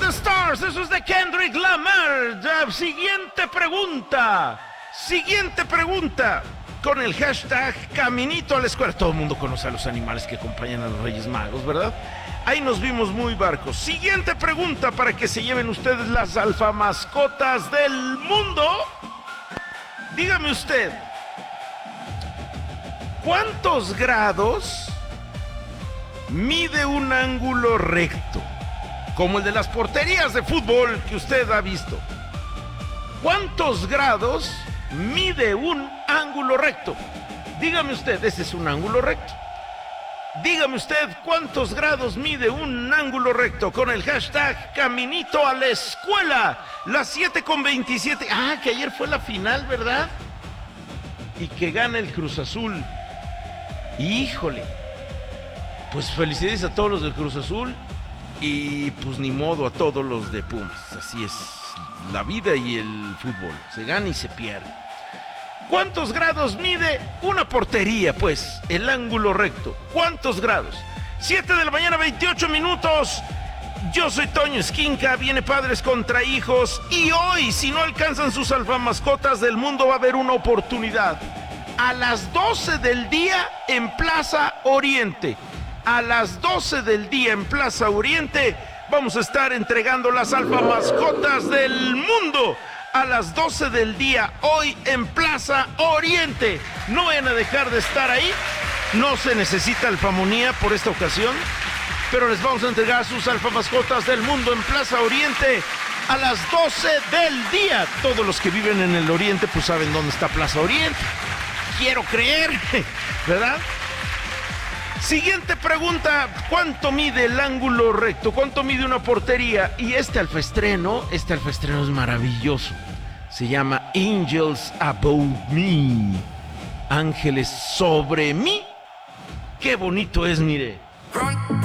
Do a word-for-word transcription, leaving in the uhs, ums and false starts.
the Stars, eso es de Kendrick Lamar. Ya, siguiente pregunta. Siguiente pregunta. Con el hashtag Caminito a la Escuela. Todo el mundo conoce a los animales que acompañan a los Reyes Magos, ¿verdad? Ahí nos vimos muy barcos. Siguiente pregunta para que se lleven ustedes las alfamascotas del mundo. Dígame usted, ¿cuántos grados mide un ángulo recto? Como el de las porterías de fútbol que usted ha visto. ¿Cuántos grados mide un ángulo recto? Dígame usted, ese es un ángulo recto. Dígame usted cuántos grados mide un ángulo recto con el hashtag Caminito a la Escuela. Las siete con veintisiete. Ah, que ayer fue la final, ¿verdad? Y que gana el Cruz Azul. Híjole. Pues felicidades a todos los del Cruz Azul. Y pues ni modo a todos los de Pumas. Así es la vida y el fútbol. Se gana y se pierde. ¿Cuántos grados mide una portería, pues? El ángulo recto. ¿Cuántos grados? siete de la mañana, veintiocho minutos. Yo soy Toño Esquinca, viene Padres contra Hijos. Y hoy, si no alcanzan sus alfamascotas del mundo, va a haber una oportunidad. A las doce del día en Plaza Oriente. A las doce del día en Plaza Oriente vamos a estar entregando las alfamascotas del mundo. A las doce del día, hoy en Plaza Oriente. No vayan a dejar de estar ahí. No se necesita alfamonía por esta ocasión, pero les vamos a entregar sus alfamascotas del mundo en Plaza Oriente a las doce del día. Todos los que viven en el Oriente pues saben dónde está Plaza Oriente. Quiero creer, ¿verdad? Siguiente pregunta, ¿cuánto mide el ángulo recto? ¿Cuánto mide una portería? Y este alfaestreno, este alfaestreno es maravilloso. Se llama Angels Above Me. Ángeles sobre mí. Qué bonito es, mire.